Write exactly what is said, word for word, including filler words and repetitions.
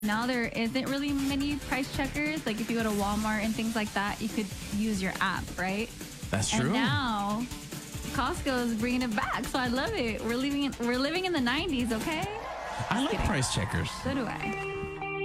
Now there isn't really many price checkers. Like if you go to Walmart and things like that, you could use your app, right? That's true. And now Costco is bringing it back, so I love it. We're living in, we're living in the nineties, okay? I like price checkers. So do I.